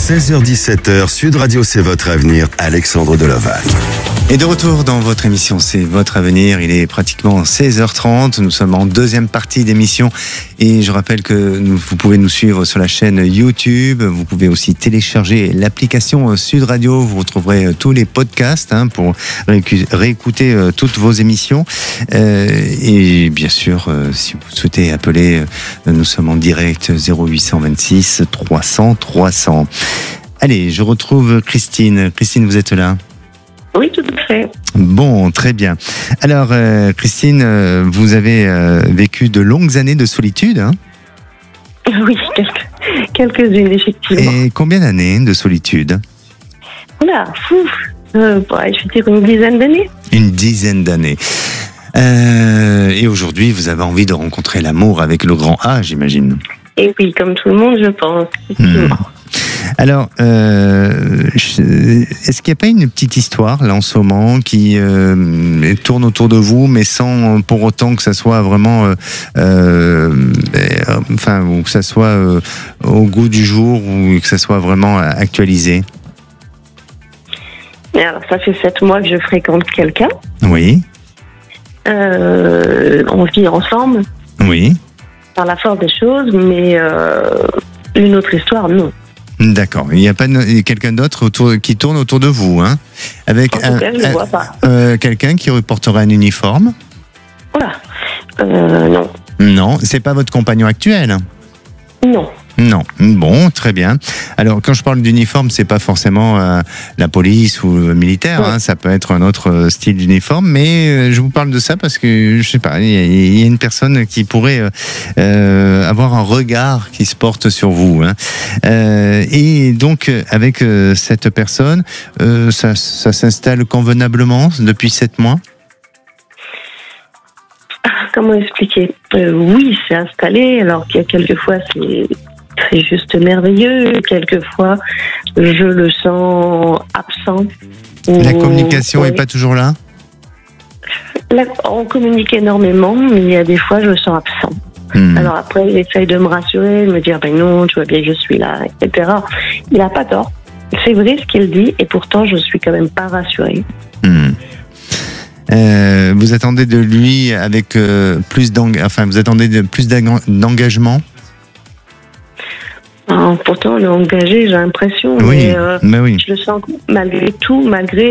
16h-17h, Sud Radio, c'est votre avenir. Alexandre Delovac. Et de retour dans votre émission, c'est votre avenir. Il est pratiquement 16h30. Nous sommes en deuxième partie d'émission. Et je rappelle que vous pouvez nous suivre sur la chaîne YouTube. Vous pouvez aussi télécharger l'application Sud Radio. Vous retrouverez tous les podcasts pour réécouter toutes vos émissions. Et bien sûr, si vous souhaitez appeler, nous sommes en direct 0826 300 300. Allez, je retrouve Christine. Christine, vous êtes là ? Oui, tout à fait. Bon, très bien. Alors, Christine, vous avez vécu de longues années de solitude, hein ? Oui, quelques-unes, effectivement. Et combien d'années de solitude ? Oula, je vais dire une dizaine d'années. Une dizaine d'années. Et aujourd'hui, vous avez envie de rencontrer l'amour avec le grand A, j'imagine. Et oui, comme tout le monde, je pense, effectivement. Alors, est-ce qu'il n'y a pas une petite histoire là en ce moment qui tourne autour de vous, mais sans pour autant que ça soit vraiment, ou que ça soit au goût du jour ou que ça soit vraiment actualisé ? Alors, ça fait 7 mois que je fréquente quelqu'un. Oui. On vit ensemble. Oui. Par la force des choses, mais une autre histoire, non. D'accord. Il n'y a pas quelqu'un d'autre qui tourne autour de vous, hein ? Avec en tout cas, je ne vois pas. Quelqu'un qui reporterait un uniforme ? Non. Non, c'est pas votre compagnon actuel ? Non. Non. Bon, très bien. Alors, quand je parle d'uniforme, c'est pas forcément la police ou le militaire, hein, ça peut être un autre style d'uniforme, mais je vous parle de ça parce que, je sais pas, il y a une personne qui pourrait avoir un regard qui se porte sur vous. Hein. Et donc, avec cette personne, ça s'installe convenablement depuis 7 mois ? Comment expliquer ? Oui, c'est installé, alors qu'il y a quelquefois, c'est juste merveilleux. Quelquefois, je le sens absent. La communication n'est pas toujours là ? On communique énormément, mais il y a des fois, je le sens absent. Alors après, il essaye de me rassurer, de me dire, ben non, tu vois bien que je suis là, etc. Il n'a pas tort. C'est vrai ce qu'il dit, et pourtant, je suis quand même pas rassurée. Vous attendez de lui avec plus d'engagement ? Pourtant, on est engagé, j'ai l'impression. Oui, mais oui. Je le sens malgré tout,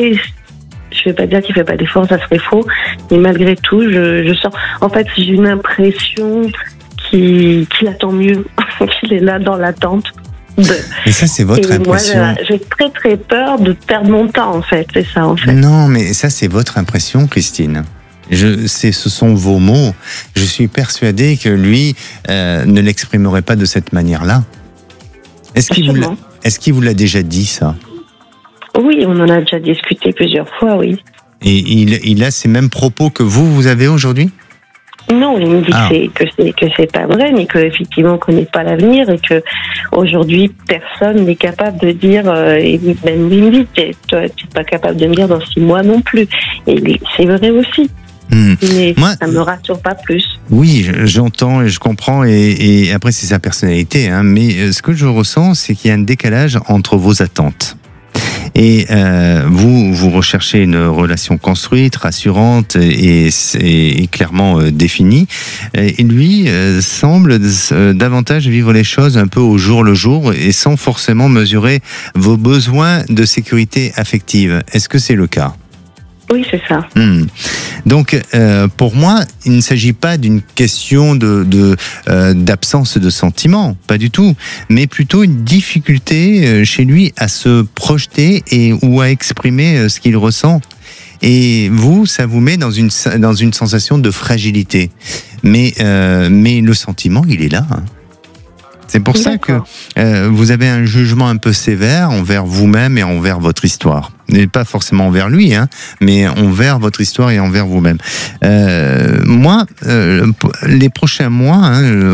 je vais pas dire qu'il fait pas d'efforts, ça serait faux, mais malgré tout, je sens. En fait, j'ai une impression qu'il attend mieux, qu'il est là dans l'attente. Et ça, c'est votre impression. Moi, j'ai très très peur de perdre mon temps, en fait. C'est ça, en fait. Non, mais ça, c'est votre impression, Christine. Ce sont vos mots. Je suis persuadé que lui ne l'exprimerait pas de cette manière-là. Est-ce qu'il vous l'a déjà dit, ça ? Oui, on en a déjà discuté plusieurs fois, oui. Et il a ces mêmes propos que vous avez aujourd'hui ? Non, il me dit que c'est pas vrai, mais qu'effectivement, on ne connaît pas l'avenir et que aujourd'hui personne n'est capable de dire, et même lui me dit, toi, tu n'es pas capable de me dire dans 6 mois non plus. Et c'est vrai aussi. Mais ça ne me rassure pas plus. Oui, j'entends et je comprends, et après c'est sa personnalité, hein, mais ce que je ressens, c'est qu'il y a un décalage entre vos attentes. Et vous recherchez une relation construite, rassurante et clairement définie. Et lui semble davantage vivre les choses un peu au jour le jour et sans forcément mesurer vos besoins de sécurité affective. Est-ce que c'est le cas ? Oui, c'est ça. Donc, pour moi, il ne s'agit pas d'une question d'absence de sentiments, pas du tout, mais plutôt une difficulté chez lui à se projeter ou à exprimer ce qu'il ressent. Et vous, ça vous met dans une sensation de fragilité. Mais le sentiment, il est là. Hein. C'est pour ça que vous avez un jugement un peu sévère envers vous-même et envers votre histoire. Et pas forcément envers lui, hein, mais envers votre histoire et envers vous-même. Moi, les prochains mois, de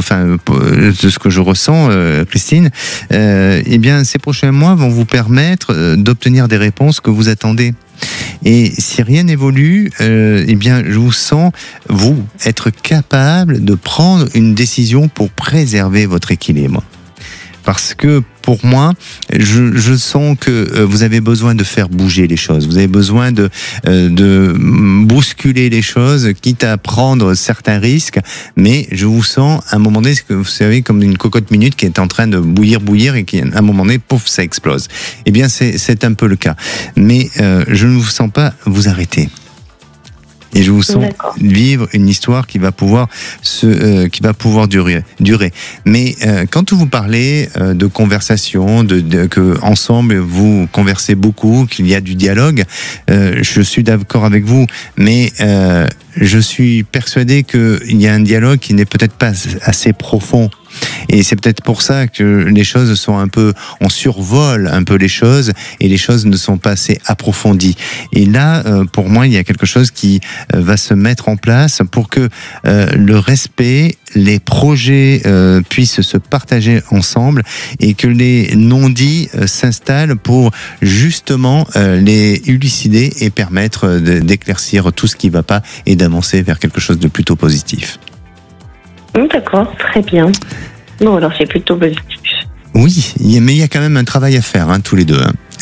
ce que je ressens, Christine, eh bien, ces prochains mois vont vous permettre d'obtenir des réponses que vous attendez. Et si rien n'évolue, eh bien, je vous sens, vous, être capable de prendre une décision pour préserver votre équilibre. Parce que pour moi, je sens que vous avez besoin de faire bouger les choses. Vous avez besoin de bousculer les choses, quitte à prendre certains risques. Mais je vous sens, à un moment donné, vous savez, comme une cocotte minute qui est en train de bouillir et qui, à un moment donné, pouf, ça explose. Eh bien, c'est un peu le cas. Mais je ne vous sens pas vous arrêter. Et je vous sens vivre une histoire qui va pouvoir durer. Mais quand vous parlez de conversation, que ensemble vous conversez beaucoup, qu'il y a du dialogue, je suis d'accord avec vous, mais je suis persuadé qu'il y a un dialogue qui n'est peut-être pas assez profond. Et c'est peut-être pour ça que les choses sont un peu, on survole un peu les choses et les choses ne sont pas assez approfondies. Et là, pour moi, il y a quelque chose qui va se mettre en place pour que le respect, les projets puissent se partager ensemble et que les non-dits s'installent pour justement les élucider et permettre d'éclaircir tout ce qui ne va pas et d'avancer vers quelque chose de plutôt positif. D'accord, très bien. Bon, alors c'est plutôt positif. Oui, mais il y a quand même un travail à faire, tous les deux.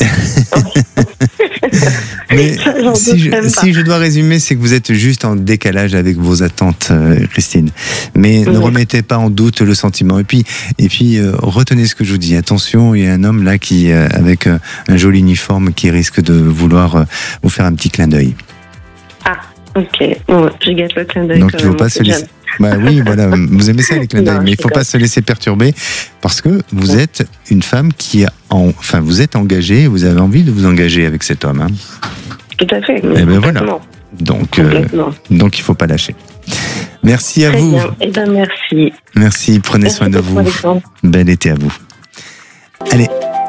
Mais si je dois résumer, c'est que vous êtes juste en décalage avec vos attentes, Christine. Mais ne remettez pas en doute le sentiment. Et puis, retenez ce que je vous dis. Attention, il y a un homme là qui, avec un joli uniforme, qui risque de vouloir vous faire un petit clin d'œil. Ah, ok. Bon, je gâte le clin d'œil. Donc, il ne faut pas se laisser. Bah oui, voilà, vous aimez ça les clins d'œil, mais il ne faut pas se laisser perturber parce que vous êtes une femme vous êtes engagée, vous avez envie de vous engager avec cet homme. Tout à fait. Et ben voilà. Donc il ne faut pas lâcher. Merci à vous. Bien. Eh ben merci. Merci, prenez soin de vous. Bel été à vous. Allez.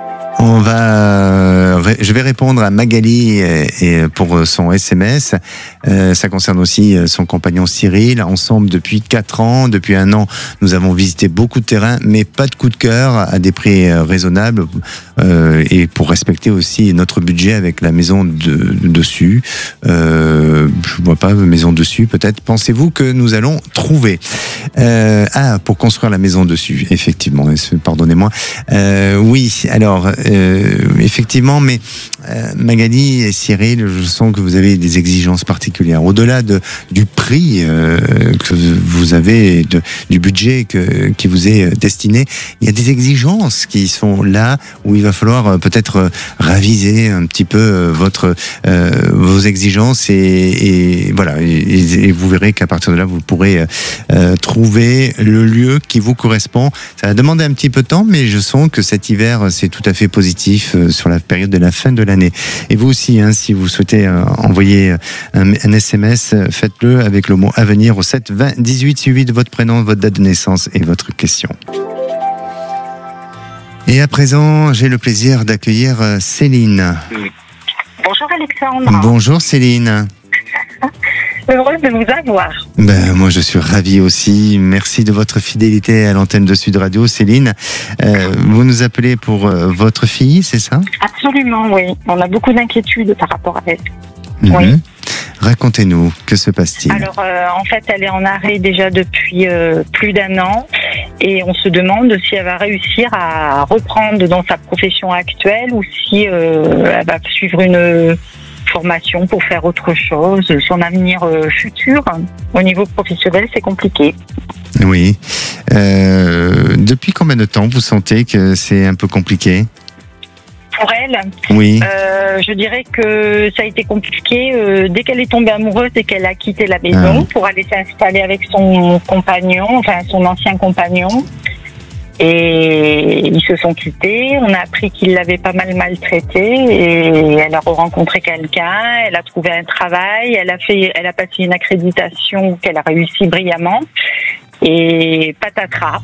Je vais répondre à Magali pour son SMS. Ça concerne aussi son compagnon Cyril. Ensemble depuis 4 ans, depuis 1 an, nous avons visité beaucoup de terrains, mais pas de coup de cœur, à des prix raisonnables et pour respecter aussi notre budget avec la maison dessus. Je vois pas maison dessus, peut-être. Pensez-vous que nous allons trouver pour construire la maison dessus, effectivement. Pardonnez-moi. Oui. Alors. Effectivement, mais Magali et Cyril, je sens que vous avez des exigences particulières. Au-delà du prix que vous avez, du budget qui vous est destiné, il y a des exigences qui sont là où il va falloir peut-être raviser un petit peu vos exigences et voilà. Et vous verrez qu'à partir de là, vous pourrez trouver le lieu qui vous correspond. Ça va demander un petit peu de temps, mais je sens que cet hiver, c'est tout à fait positif sur la période de la fin de l'année. Et vous aussi, si vous souhaitez envoyer un SMS, faites-le avec le mot « Avenir » au 7 20 18, suivi de votre prénom, votre date de naissance et votre question. Et à présent, j'ai le plaisir d'accueillir Céline. Bonjour Alexandre. Bonjour Céline. Heureuse de vous avoir. Moi, je suis ravi aussi. Merci de votre fidélité à l'antenne de Sud Radio, Céline. Vous nous appelez pour votre fille, c'est ça ? Absolument, oui. On a beaucoup d'inquiétudes par rapport à elle. Oui. Racontez-nous, que se passe-t-il ? Alors, en fait, elle est en arrêt déjà depuis plus d'1 an et on se demande si elle va réussir à reprendre dans sa profession actuelle ou si elle va suivre une formation pour faire autre chose. Son avenir futur, au niveau professionnel, c'est compliqué. Oui. Depuis combien de temps vous sentez que c'est un peu compliqué ? Pour elle, oui. Je dirais que ça a été compliqué dès qu'elle est tombée amoureuse et qu'elle a quitté la maison pour aller s'installer avec son compagnon, enfin son ancien compagnon. Et ils se sont quittés. On a appris qu'il l'avait pas mal maltraité et elle a rencontré quelqu'un. Elle a trouvé un travail. Elle a passé une accréditation qu'elle a réussi brillamment. Et patatras.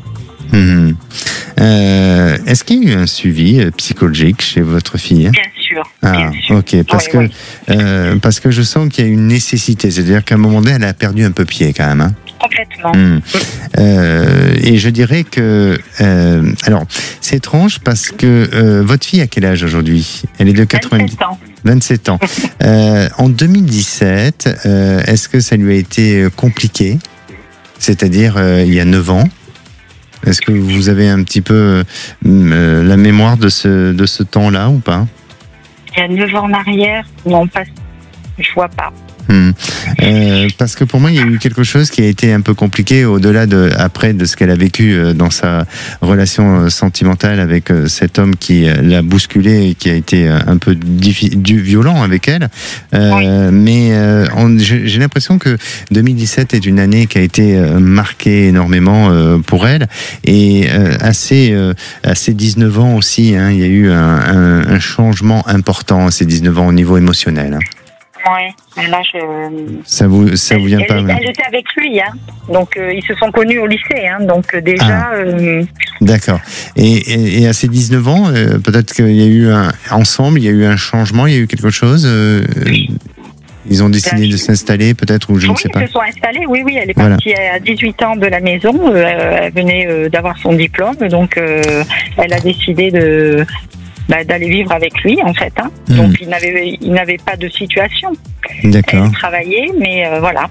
Est-ce qu'il y a eu un suivi psychologique chez votre fille ? Bien sûr. Bien sûr. Ok, parce que je sens qu'il y a une nécessité, c'est-à-dire qu'à un moment donné, elle a perdu un peu pied quand même. Complètement. Et je dirais que, alors, c'est étrange parce que votre fille a quel âge aujourd'hui ? Elle est de 90. 27 ans. En 2017, est-ce que ça lui a été compliqué ? C'est-à-dire il y a 9 ans ? Est-ce que vous avez un petit peu la mémoire de ce temps-là ou pas? Il y a 9 ans en arrière, non, pas, je vois pas. Parce que pour moi, il y a eu quelque chose qui a été un peu compliqué au-delà de ce qu'elle a vécu dans sa relation sentimentale avec cet homme qui l'a bousculée et qui a été un peu violent avec elle. Oui. Mais j'ai l'impression que 2017 est une année qui a été marquée énormément pour elle et à ses 19 ans aussi, hein, il y a eu un changement important à ses 19 ans au niveau émotionnel. Hein. Ouais, mais là ça vous vient pas? Elle était avec lui, hein. Donc ils se sont connus au lycée, hein. Donc déjà. D'accord. Et à ces 19 ans, peut-être qu'il y a eu ensemble, il y a eu un changement, il y a eu quelque chose. Ils ont décidé de s'installer, peut-être, ou je ne sais pas. Ils se sont installés, oui. Elle est partie à 18 ans de la maison. Elle venait d'avoir son diplôme, donc elle a décidé d'aller vivre avec lui, en fait. Hein. Donc il n'avait pas de situation. D'accord. Elle travaillait, mais voilà.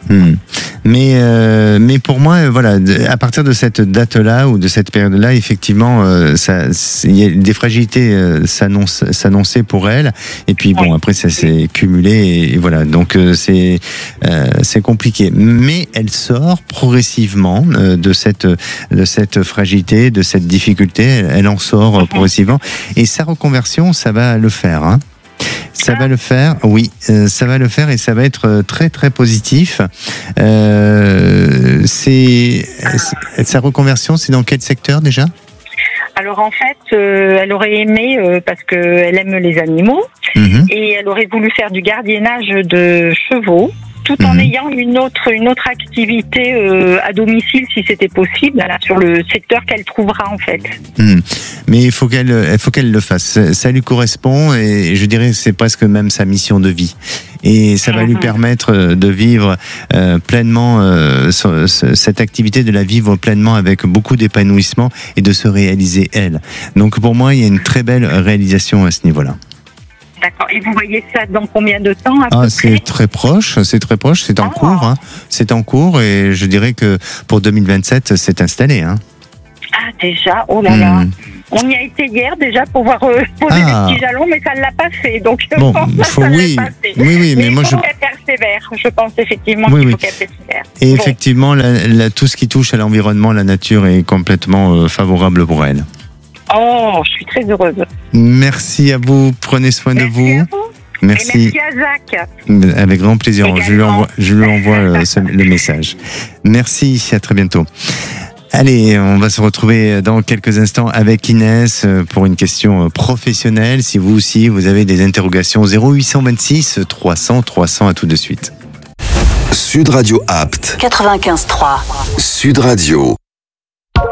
Mais pour moi, voilà, à partir de cette date-là ou de cette période-là, effectivement, il y a des fragilités s'annonçaient pour elle. Et puis bon, après ça s'est cumulé et voilà. Donc c'est compliqué. Mais elle sort progressivement de cette fragilité, de cette difficulté. Elle en sort progressivement. Et sa reconversion, ça va le faire. Hein. Ça va le faire, oui, ça va le faire et ça va être très très positif. Sa reconversion, c'est dans quel secteur déjà? Alors en fait, elle aurait aimé, parce qu'elle aime les animaux, et elle aurait voulu faire du gardiennage de chevaux, tout en ayant une autre activité à domicile si c'était possible, là, sur le secteur qu'elle trouvera en fait. Mais il faut qu'elle le fasse. Ça lui correspond et je dirais que c'est presque même sa mission de vie. Et ça va lui permettre de vivre pleinement cette activité, de la vivre pleinement avec beaucoup d'épanouissement et de se réaliser elle. Donc pour moi, il y a une très belle réalisation à ce niveau-là. D'accord. Et vous voyez ça dans combien de temps à peu près? C'est très proche, c'est en cours. Hein. C'est en cours et je dirais que pour 2027, c'est installé. Hein. Ah déjà, oh là là. On y a été hier déjà pour voir poser des petits jalons, mais ça ne l'a pas fait. Donc bon, oui, mais moi il faut qu'elle persévère. Je pense effectivement qu'il faut qu'elle persévère. Et effectivement, tout ce qui touche à l'environnement, la nature est complètement favorable pour elle. Oh, je suis très heureuse. Merci à vous. Prenez soin de vous. À vous. Merci. Et merci à Zach. Avec grand plaisir. Également. Je lui envoie le message. Merci. À très bientôt. Allez, on va se retrouver dans quelques instants avec Inès pour une question professionnelle. Si vous aussi, vous avez des interrogations, 0826 300 300, à tout de suite. Sud Radio Apt. 95.3. Sud Radio.